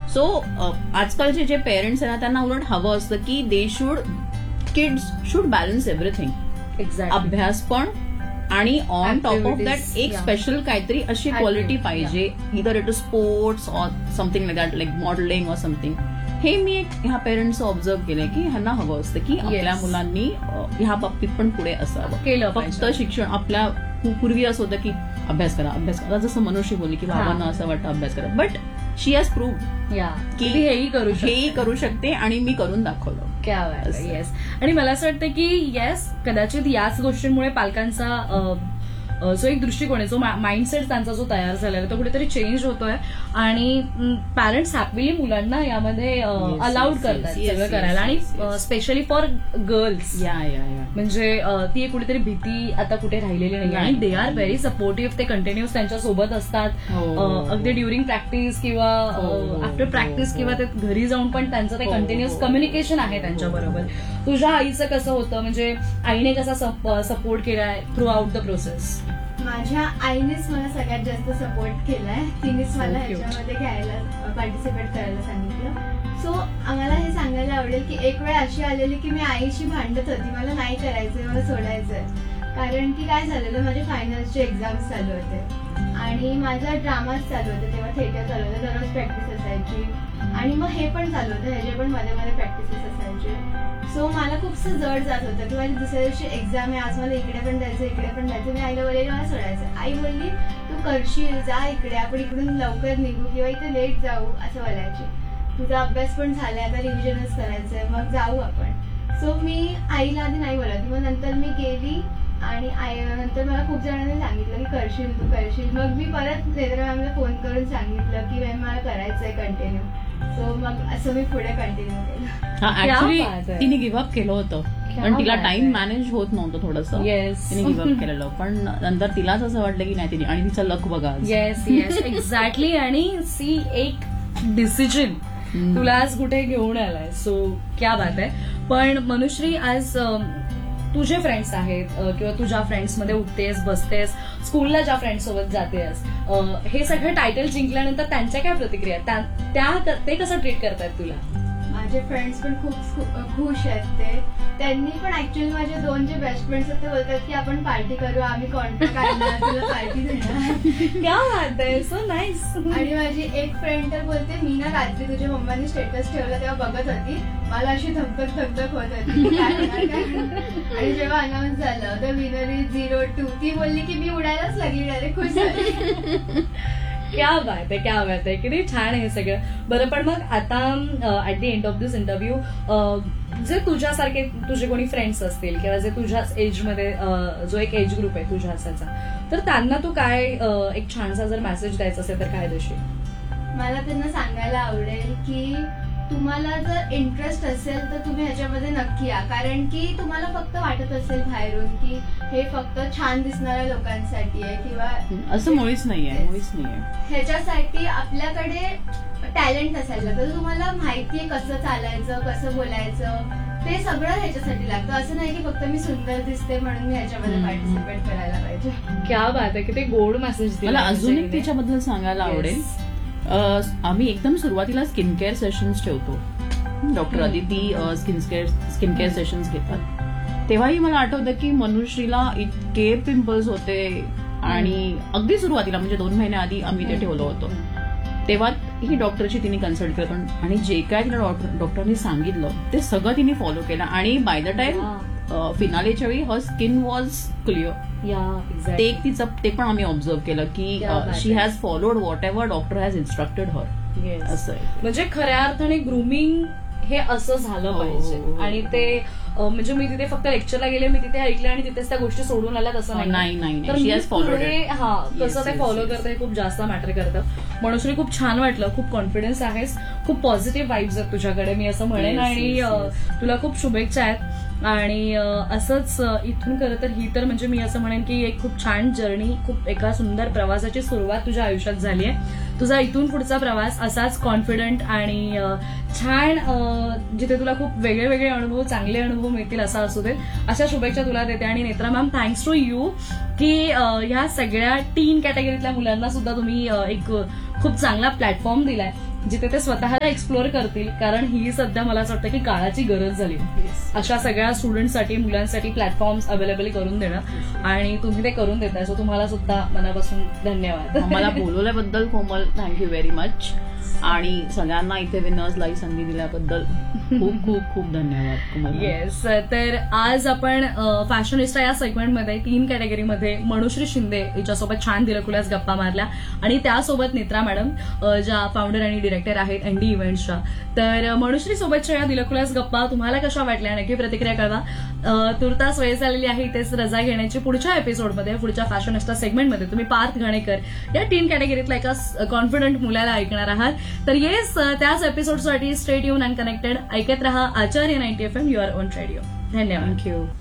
So आजकालचे जे parents आहे ना त्यांना उलट हवं असतं की kids should balance everything. Exactly. अभ्यास पण आणि ऑन टॉप ऑफ दॅट एक स्पेशल काहीतरी अशी क्वालिटी पाहिजे, इदर it is sports or something like that, like modelling or something. हे मी एक ह्या पेरेंट्सचं ऑब्झर्व केलंय की ह्यांना हवं असतं की आपल्या मुलांनी ह्या बाबतीत पण पुढे असावं केलं. फक्त शिक्षण आपल्या पूर्वी असं होतं की अभ्यास करा अभ्यास करा, जसं मनुष्य बोलली की बाबांना असं वाटतं अभ्यास करा, बट शी हॅज प्रूव्ड की हेही करू शकते आणि मी करून दाखवलं. येस. आणि मला असं वाटतं की येस, कदाचित याच गोष्टींमुळे पालकांचा जो एक दृष्टिकोन आहे, जो माइंडसेट त्यांचा जो तयार झालेला आहे तो कुठेतरी चेंज होतोय आणि पॅरेंट्स हॅपीली मुलांना यामध्ये अलाउड करतात सगळं करायला. आणि स्पेशली फॉर गर्ल्स म्हणजे ती कुठेतरी भीती आता कुठे राहिलेली नाही आणि दे आर व्हेरी सपोर्टिव्ह. ते कंटिन्युअस त्यांच्या सोबत असतात, अगदी ड्युरिंग प्रॅक्टिस किंवा आफ्टर प्रॅक्टिस किंवा ते घरी जाऊन पण त्यांचं ते कंटिन्युअस कम्युनिकेशन आहे त्यांच्याबरोबर. तुझ्या आईचं कसं होतं, म्हणजे आईने कसा सपोर्ट केलाय थ्रू आउट द प्रोसेस? माझ्या आईनेच मला सगळ्यात जास्त सपोर्ट केलाय. तिनेच मला ह्याच्यामध्ये पार्टिसिपेट करायला सांगितलं. सो आम्हाला हे सांगायला आवडेल की एक वेळ अशी आलेली की मी आईशी भांडत होती, मला नाही करायचंय, मला सोडायचंय. कारण की काय झालेलं, माझे फायनल्सचे एक्झाम्स चालू होते आणि माझा ड्रामाच चालू होते, तेव्हा थिएटर चालू होतं, दररोज प्रॅक्टिस असायची आणि मग हे पण चालू होतं, ह्याचे पण मध्ये मध्ये प्रॅक्टिसेस असायचे. सो मला खूपसं जड जात होतं की माझी दुसऱ्या दिवशी एक्झाम आहे, आज मला इकडे पण जायचं इकडे पण जायचं. मी आईला बोलले मला सोडायचं. आई बोलली तू करशील, जा इकडे, आपण इकडून लवकर निघू किंवा इथे लेट जाऊ असं बोलायची. तुझा अभ्यास पण झालाय, आता रिव्हिजनच करायचंय, मग जाऊ आपण. सो मी आईला आधी नाही बोलत, मग नंतर मी गेली आणि नंतर मला खूप जणांनी सांगितलं की करशील तू करशील. मग मी परत नेत्रा मॅमला फोन करून सांगितलं की मॅम मला करायचंय कंटिन्यू. सो मग असं मी पुढे कंटिन्यू केलं. ऍक्च्युली तिने गिव्हअप केलं होतं कारण तिला टाइम मॅनेज होत नव्हतं थोडंसं. तिने गिव्हअप केलेलं, पण नंतर तिलाच असं वाटलं की नाही, तिने आणि तिचा लक बघा. Yes yes exactly. आणि सी एक डिसिजन तुला आज कुठे घेऊन आलाय, सो क्या बात आहे. पण मनुश्री, आज तुझे फ्रेंड्स आहेत किंवा तू ज्या फ्रेंड्समध्ये उठतेस बसतेस, स्कूलला ज्या फ्रेंड्स सोबत जातेस, हे सगळे टायटल जिंकल्यानंतर त्यांच्या काय प्रतिक्रिया, ते कसं ट्रीट करतायत तुला? माझे फ्रेंड्स पण खूप खुश आहेत. त्यांनी पण ऍक्च्युअली माझे दोन जे बेस्ट फ्रेंड्स आहेत ते बोलतात की आपण पार्टी करू, आम्ही कॉन्ट्रॅक्ट आणणार, तुला पार्टी देणार. क्या बात आहे, सो नाईस. आणि माझी एक फ्रेंड तर बोलते मी ना रात्री तुझ्या मम्मानी स्टेटस ठेवला तेव्हा बघत होती, मला अशी धकधक होत होती आणि जेव्हा अनाऊन्स झालं द विनर इज 02 ती बोलली की मी उडायलाच लागली, डायरेक्ट खुश झाली. क्या बात आहे, क्या बात आहे, किती छान आहे सगळं. बरं, पण मग आता at the end of this interview जे तुझ्यासारखे तुझे कोणी फ्रेंड्स असतील किंवा जे तुझ्याच एजमध्ये जो एक एज ग्रुप आहे तुझ्या असायचा, तर त्यांना तू काय एक छानसा जर मेसेज द्यायचा असेल तर काय देशील? मला त्यांना सांगायला आवडेल की तुम्हाला जर इंटरेस्ट असेल तर तुम्ही ह्याच्यामध्ये नक्की या. कारण की तुम्हाला फक्त वाटत असेल बाहेरून की हे फक्त छान दिसणाऱ्या लोकांसाठी आहे किंवा असं मुळीच नाहीये. ह्याच्यासाठी आपल्याकडे टॅलेंट असायला लागतं. तुम्हाला माहितीये कसं चालायचं, कसं बोलायचं, ते सगळं ह्याच्यासाठी लागतं. असं नाही की फक्त मी सुंदर दिसते म्हणून मी ह्याच्यामध्ये पार्टिसिपेट करायला पाहिजे. क्या बात आहे, किती गोड मेसेज. मला अजून एक तिच्याबद्दल सांगायला आवडेल. आम्ही एकदम सुरुवातीला स्किन केअर सेशन्स ठेवतो. Doctor Aditi skin care sessions घेतात. तेव्हाही मला आठवतं की मनुश्रीला इतके पिंपल्स होते आणि अगदी सुरुवातीला म्हणजे 2 महिन्या आधी आम्ही ते ठेवलं होतं. तेव्हा ही डॉक्टरची तिने कन्सल्ट केलं आणि जे काय तिला डॉक्टरनी सांगितलं ते सगळं तिने फॉलो केलं आणि बाय द टाइम फिनालेच्या वेळी हर स्किन वॉज क्लिअर. ते पण आम्ही ऑब्झर्व केलं की शी has followed what ever doctor has instructed हर. असं म्हणजे खऱ्या अर्थाने ग्रूमिंग हे असं झालं पाहिजे. आणि ते म्हणजे मी तिथे फक्त लेक्चरला गेले, मी तिथे ऐकले आणि तिथेच त्या गोष्टी सोडून आल्यात असं नाही. कसं ते फॉलो करतं हे खूप जास्त मॅटर करतं. मनुश्री, खूप छान वाटलं, खूप कॉन्फिडन्स आहेस, खूप पॉझिटिव्ह वाईब्स आहेत तुझ्याकडे मी असं म्हणेन. आणि तुला खूप शुभेच्छा आहेत. आणि असंच इथून खरं तर ही तर म्हणजे मी असं म्हणेन की एक खूप छान जर्नी, खूप एका सुंदर प्रवासाची सुरुवात तुझ्या आयुष्यात झाली आहे. तुझा इथून पुढचा प्रवास असाच कॉन्फिडंट आणि छान, जिथे तुला खूप वेगळे वेगळे अनुभव, चांगले अनुभव मिळतील असा असू दे, अशा शुभेच्छा तुला देते. आणि Netra ma'am, thanks to you की ह्या सगळ्या टीन कॅटेगरीतल्या मुलांना सुद्धा तुम्ही एक खूप चांगला प्लॅटफॉर्म दिलाय. जिथे ते स्वतःला एक्सप्लोअर करतील, कारण ही सध्या मला असं वाटतं की काळाची गरज झाली अशा सगळ्या स्टुडंटसाठी, मुलांसाठी प्लॅटफॉर्म्स अवेलेबल करून देणं, आणि तुम्ही ते करून देताय. सो तुम्हाला सुद्धा मनापासून धन्यवाद. मला बोलवल्याबद्दल कोमल, थँक्यू व्हेरी मच. आणि सगळ्यांना इथे विनर्सला ही संधी दिल्याबद्दल खूप खूप खूप धन्यवाद कोमल. येस, तर आज आपण फॅशनिस्टा या सेगमेंटमध्ये 3 कॅटेगरीमध्ये मनुश्री शिंदे हिच्यासोबत छान दिलखुलास गप्पा मारल्या, आणि त्यासोबत नेत्रा मॅडम ज्या फाउंडर आणि डिरेक्टर आहेत एनडी इव्हेंट्सच्या. तर मनुश्री सोबतच्या या दिलखुलास गप्पा तुम्हाला कशा वाटल्या नक्की प्रतिक्रिया कळवा. तुर्तास वेळ झालेली आहे, इथेच रजा घेण्याची. पुढच्या एपिसोडमध्ये, पुढच्या फॅशनिस्टा सेगमेंटमध्ये तुम्ही पार्थ घाणेकर या 3 कॅटेगरीतल्या एका कॉन्फिडंट मुलाला ऐकणार आहात. तर येस, त्याच एपिसोडसाठी स्टे ट्यून अँड कनेक्टेड. ऐकत रहा आचार्य 90 FM, युअर ओन रेडिओ. धन्यवाद. थँक्यू.